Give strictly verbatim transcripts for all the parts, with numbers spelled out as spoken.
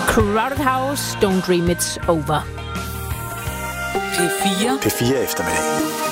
Crowded House, Don't Dream It's Over. P fire. P fire eftermiddag.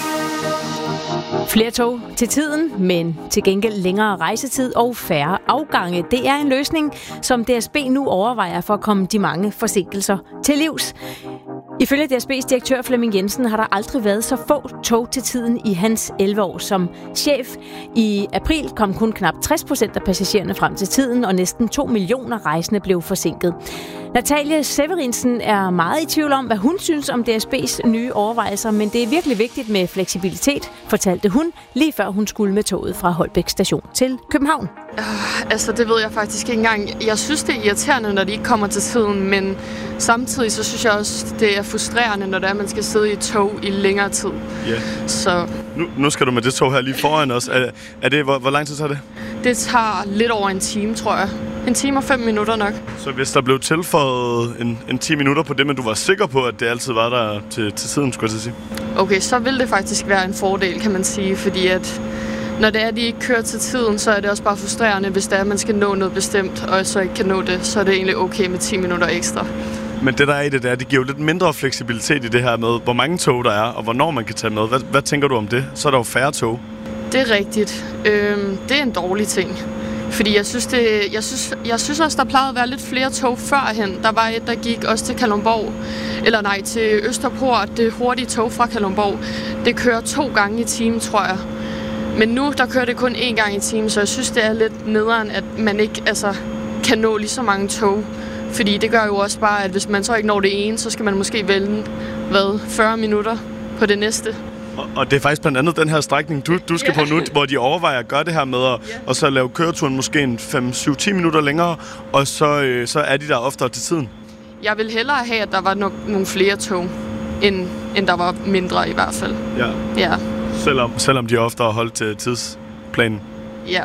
Flere tog til tiden, men til gengæld længere rejsetid og færre afgange. Det er en løsning, som D S B nu overvejer for at komme de mange forsinkelser til livs. Ifølge D S B's direktør Flemming Jensen har der aldrig været så få tog til tiden i hans elleve år som chef. I april kom kun knap tres procent af passagererne frem til tiden, og næsten to millioner rejsende blev forsinket. Natalie Severinsen er meget i tvivl om, hvad hun synes om D S B's nye overvejelser, men det er virkelig vigtigt med fleksibilitet, fortalte hun, lige før hun skulle med toget fra Holbæk station til København. Uh, altså, det ved jeg faktisk ikke engang. Jeg synes, det er irriterende, når de ikke kommer til tiden, men samtidig så synes jeg også, det er frustrerende, når det er, man skal sidde i et tog i længere tid. Yeah. Så Nu, nu skal du med det tog her lige foran os. Er, er det, hvor, hvor lang tid tager det? det tager lidt over en time, tror jeg. En time og fem minutter nok. Så hvis der blev tilføjet en, en ti minutter på det, men du var sikker på, at det altid var der til, til tiden, skulle jeg til sige? Okay, så vil det faktisk være en fordel, kan man sige, fordi at når det er, at de ikke kører til tiden, så er det også bare frustrerende, hvis det er, at man skal nå noget bestemt, og så ikke kan nå det, så er det egentlig okay med ti minutter ekstra. Men det der er i det, der, det giver jo lidt mindre fleksibilitet i det her med, hvor mange tog der er, og hvornår man kan tage med. Hvad, hvad tænker du om det? Så er der jo færre tog. Det er rigtigt. Øhm, det er en dårlig ting. Fordi jeg synes, det, jeg, synes, jeg synes også, der plejede at være lidt flere tog førhen. Der var et, der gik også til Kalundborg, eller nej, til Østerport, det hurtige tog fra Kalundborg. Det kører to gange i timen, tror jeg. Men nu, der kører det kun én gang i timen, så jeg synes, det er lidt nederen, at man ikke altså, kan nå lige så mange tog. Fordi det gør jo også bare, at hvis man så ikke når det ene, så skal man måske vælge, hvad, fyrre minutter på det næste. Og, og det er faktisk blandt andet den her strækning, du, du skal yeah. på nu, hvor de overvejer at gøre det her med, at, yeah. og så lave køreturen måske en fem syv ti minutter længere, og så, øh, så er de der oftere til tiden. Jeg vil hellere have, at der var no- nogle flere tog, end, end der var mindre i hvert fald. Ja. Ja. Selvom, selvom de ofte har holdt til tidsplanen. Ja.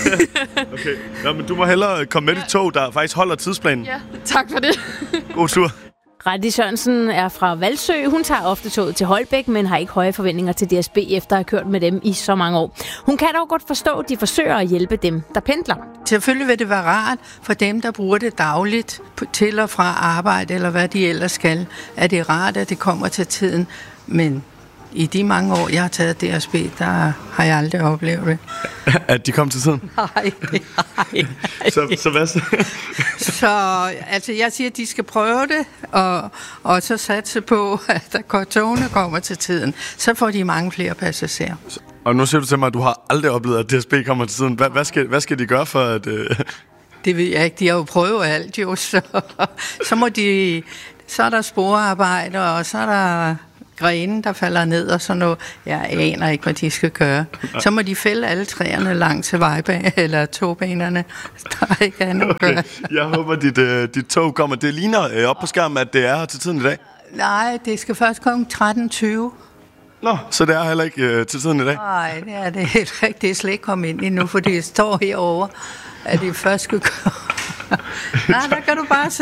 Okay. Nå, men du må hellere komme med i tog, der faktisk holder tidsplanen. Ja, tak for det. God tur. Randi Sørensen er fra Valsø. Hun tager ofte toget til Holbæk, men har ikke høje forventninger til D S B, efter at have kørt med dem i så mange år. Hun kan dog godt forstå, at de forsøger at hjælpe dem, der pendler. Selvfølgelig vil det være rart for dem, der bruger det dagligt til og fra arbejde, eller hvad de ellers skal. Er det rart, at det kommer til tiden, men i de mange år, jeg har taget D S B, der har jeg aldrig oplevet det. At de kom til tiden? Nej, nej. så, så hvad så? Så altså, jeg siger, at de skal prøve det, og, og så satse på, at der togene kommer til tiden. Så får de mange flere passagerer. Og nu siger du til mig, at du har aldrig oplevet, at D S B kommer til tiden. Hvad, hvad, skal, hvad skal de gøre for at... Øh... Det ved jeg ikke. De har jo prøvet alt, jo. Så, så, må de, så er der sporarbejde, og så er der grenen, der falder ned og sådan noget. Jeg aner ikke, hvad de skal gøre. Så må de fælde alle træerne langs til vejbanen eller togbanerne. Der er ikke andet at gøre. Okay. Jeg håber, at dit, uh, dit tog kommer. Det ligner uh, op på skærmen, at det er her til tiden i dag. Nej, det skal først komme tretten tyve. Nå, så det er heller ikke uh, til tiden i dag? Nej, det er det helt rigtigt. Det er slet ikke kommet ind endnu, for det står herovre, at det først skal komme. Nej, der kan du bare se.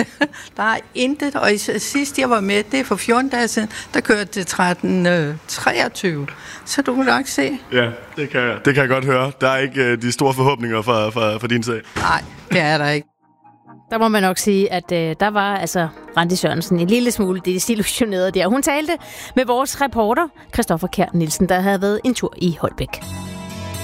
Der er intet. Og sidst jeg var med, det er for fjorten dage siden, der kørte det tretten treogtyve. Så du kan nok se. Ja, det kan jeg, det kan jeg godt høre. Der er ikke uh, de store forhåbninger for, for, for din sag. Nej, det er der ikke. Der må man nok sige, at øh, der var altså Randi Sørensen en lille smule desillusioneret der. Hun talte med vores reporter, Christoffer Kjær Nielsen, der havde været en tur i Holbæk.